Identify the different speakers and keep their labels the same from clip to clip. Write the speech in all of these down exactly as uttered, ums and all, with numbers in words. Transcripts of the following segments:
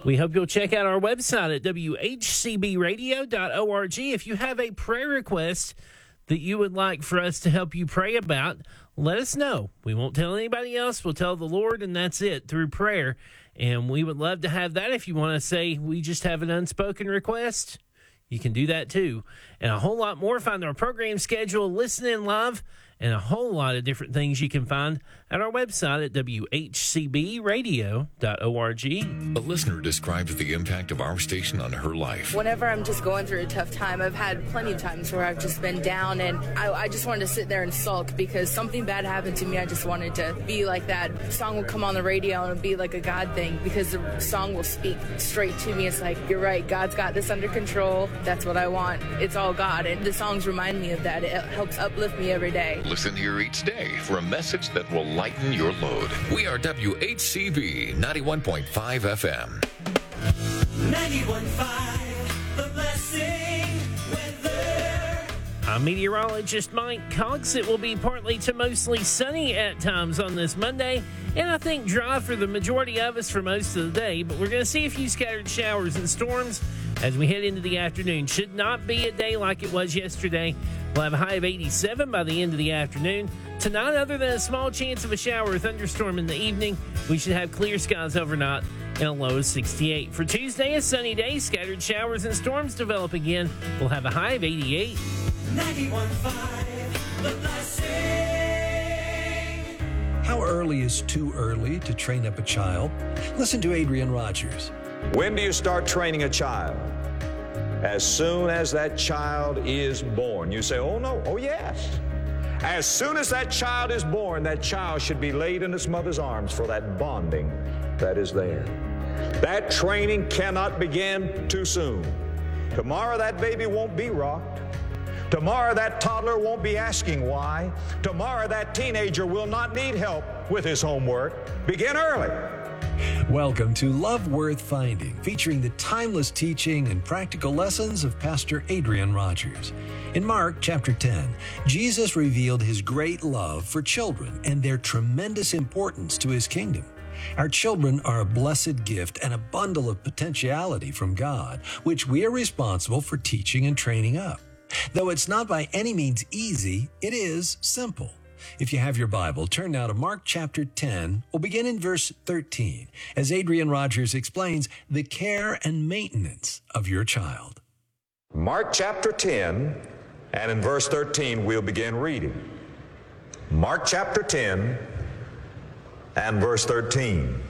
Speaker 1: We hope you'll check out our website at w h c b radio dot org. If you have a prayer request that you would like for us to help you pray about, let us know. We won't tell anybody else. We'll tell the Lord, and that's it, through prayer. And we would love to have that. If you want to say we just have an unspoken request, you can do that too. And a whole lot more. Find our program schedule, listen in live, and a whole lot of different things you can find at our website at w h c b radio dot org.
Speaker 2: A listener describes the impact of our station on her life.
Speaker 3: Whenever I'm just going through a tough time, I've had plenty of times where I've just been down, and I, I just wanted to sit there and sulk because something bad happened to me. I just wanted to be like that. The song will come on the radio and it'll be like a God thing because the song will speak straight to me. It's like, you're right, God's got this under control. That's what I want. It's all God. And the songs remind me of that. It helps uplift me every day.
Speaker 2: Listen here each day for a message that will lighten your load. We are W H C B ninety-one point five F M.
Speaker 4: ninety-one point five, The Blessing Weather.
Speaker 1: I'm meteorologist Mike Cox. It will be partly to mostly sunny at times on this Monday, and I think dry for the majority of us for most of the day, but we're going to see a few scattered showers and storms as we head into the afternoon. Should not be a day like it was yesterday. We'll have a high of eighty-seven by the end of the afternoon. Tonight, other than a small chance of a shower or thunderstorm in the evening, we should have clear skies overnight and a low of sixty-eight. For Tuesday, a sunny day. Scattered showers and storms develop again. We'll have a high of eighty-eight.
Speaker 4: ninety-one point five, The Blessing.
Speaker 5: How early is too early to train up a child? Listen to Adrian Rogers.
Speaker 6: When do you start training a child? As soon as that child is born. You say, oh no, oh yes. As soon as that child is born, that child should be laid in its mother's arms for that bonding that is there. That training cannot begin too soon. Tomorrow that baby won't be rocked. Tomorrow that toddler won't be asking why. Tomorrow that teenager will not need help with his homework. Begin early.
Speaker 5: Welcome to Love Worth Finding, featuring the timeless teaching and practical lessons of Pastor Adrian Rogers. In Mark chapter ten, Jesus revealed his great love for children and their tremendous importance to his kingdom. Our children are a blessed gift and a bundle of potentiality from God, which we are responsible for teaching and training up. Though it's not by any means easy, it is simple. If you have your Bible, turn now to Mark chapter ten. We'll begin in verse thirteen, as Adrian Rogers explains the care and maintenance of your child.
Speaker 6: Mark chapter ten, and in verse thirteen, we'll begin reading. Mark chapter ten, and verse thirteen.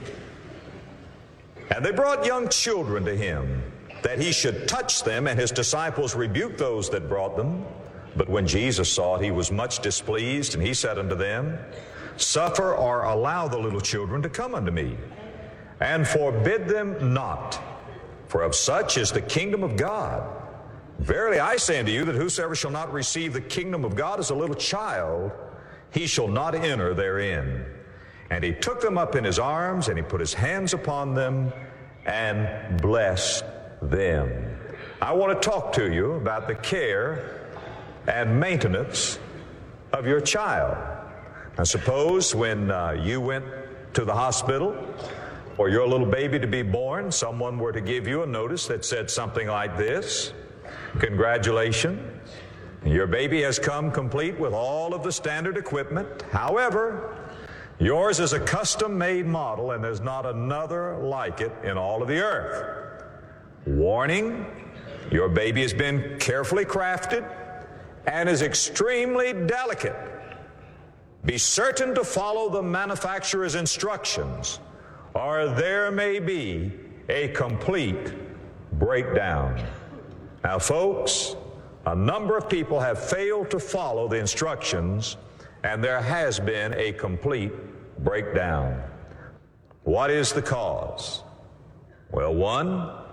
Speaker 6: And they brought young children to him, that he should touch them, and his disciples rebuked those that brought them. But when Jesus saw it, he was much displeased, and he said unto them, Suffer or allow the little children to come unto me, and forbid them not, for of such is the kingdom of God. Verily I say unto you, that whosoever shall not receive the kingdom of God as a little child, he shall not enter therein. And he took them up in his arms, and he put his hands upon them, and blessed them. I want to talk to you about the care and maintenance of your child. Now suppose when uh, you went to the hospital for your little baby to be born, someone were to give you a notice that said something like this: congratulations, your baby has come complete with all of the standard equipment. However, yours is a custom-made model, and there's not another like it in all of the earth. Warning, your baby has been carefully crafted and is extremely delicate. Be certain to follow the manufacturer's instructions, or there may be a complete breakdown. Now, folks, a number of people have failed to follow the instructions, and there has been a complete breakdown. What is the cause? Well, one,